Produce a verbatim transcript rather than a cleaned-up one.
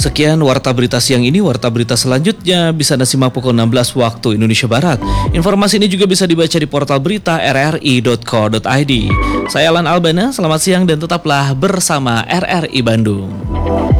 Sekian Warta Berita siang ini. Warta Berita selanjutnya bisa Anda simak pukul enam belas waktu Indonesia Barat. Informasi ini juga bisa dibaca di portal berita r r i dot co dot i d. Saya Alan Albana, selamat siang dan tetaplah bersama R R I Bandung.